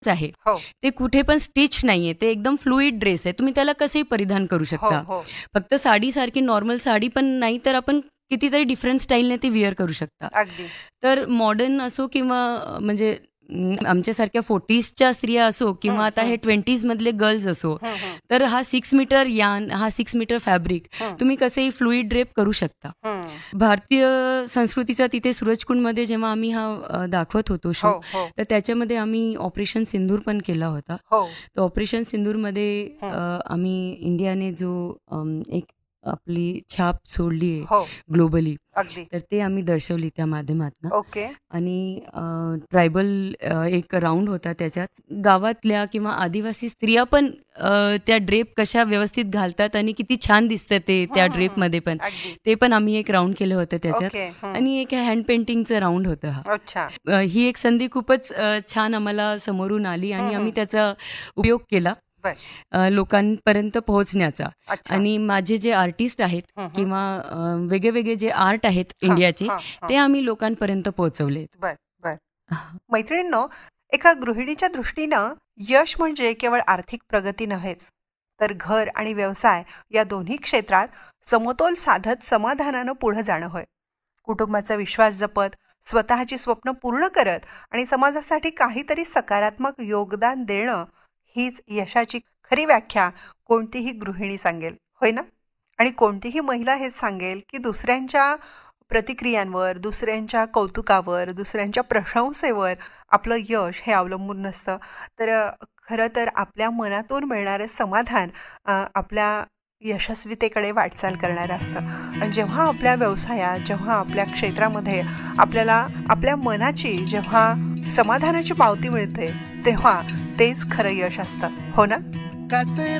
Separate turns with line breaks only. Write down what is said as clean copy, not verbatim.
आहे.
हो
ते कुठे पण स्टिच नाहीये. ते एकदम फ्लुइड ड्रेस आहे. तुम्ही त्याला कसेही परिधान करू
हो
शकता.
हो
फक्त साडीसारखी नॉर्मल साडी पण नाही, तर आपण कितीतरी डिफरंट स्टाईलने ती वेअर करू शकता.
अगदी
तर मॉडर्न असो किंवा म्हणजे आमच्यासारख्या 40sच्या स्त्रिया असो किंवा आता हे 20s मधले गर्ल्स असो,
हं, हं,
तर हा 6 मीटर यान, हा 6 मीटर फॅब्रिक
हं,
तुम्ही कसेही फ्लुइड ड्रेप करू शकता.
हं.
भारतीय संस्कृतीचा तिथे सूरजकुंडमध्ये जेव्हा आम्ही हा दाखवत होतो शो,
हो हो
तर त्याच्यामध्ये आम्ही ऑपरेशन सिंदूर पण केला होता.
हो
तर ऑपरेशन सिंदूरमध्ये
हं.
आम्ही इंडियाने जो एक आपली छाप सोडली आहे
हो
ग्लोबली,
अगदी
तर ते आम्ही दर्शवली त्या माध्यमातनं.
ओके
आणि ट्रायबल एक राऊंड होता त्याच्यात. गावातल्या किंवा आदिवासी स्त्रिया पण त्या ड्रेप कशा व्यवस्थित घालतात आणि किती छान दिसतं ते त्या
हं, हं, हं.
ड्रेपमध्ये पण.
अगदी
ते पण आम्ही एक राऊंड केलं होतं त्याच्यात.
ओके हं.
आणि एक हँड पेंटिंगचं राऊंड होतं हा.
अच्छा
ही एक संधी खूपच छान आम्हाला समोरून आली आणि
हं,
आम्ही
हं.
त्याचा उपयोग केला
बर
लोकांपर्यंत पोहोचण्याचा.
अच्छा
आणि माझे जे आर्टिस्ट आहेत
हं, हं.
किंवा वेगळे वेगळे जे आर्ट आहेत
हां,
इंडियाचे,
हां, हां.
ते आम्ही लोकांपर्यंत पोहोचवलेत.
बर बर मैत्रिणींनो, एका गृहिणीच्या दृष्टीनं यश म्हणजे केवळ आर्थिक प्रगती नव्हेच, तर घर आणि व्यवसाय या दोन्ही क्षेत्रात समतोल साधत समाधानानं पुढे जाणं होय. कुटुंबाचा विश्वास जपत, स्वतःची स्वप्न पूर्ण करत आणि समाजासाठी काहीतरी सकारात्मक योगदान देणं हीच यशाची खरी व्याख्या कोणतीही गृहिणी सांगेल, होय ना? आणि कोणतीही महिला हेच सांगेल की दुसऱ्यांच्या प्रतिक्रियांवर, दुसऱ्यांच्या कौतुकावर, दुसऱ्यांच्या प्रशंसेवर आपलं यश हे अवलंबून नसतं. तर खरं तर आपल्या मनातून मिळणारं समाधान आपल्या यशस्वीतेकडे वाटचाल करणारं असतं. आणि जेव्हा आपल्या व्यवसायात, जेव्हा आपल्या क्षेत्रामध्ये आपल्याला आपल्या मनाची जेव्हा समाधानाची पावती मिळते, तेव्हा तेच खरं यश असतं, हो ना?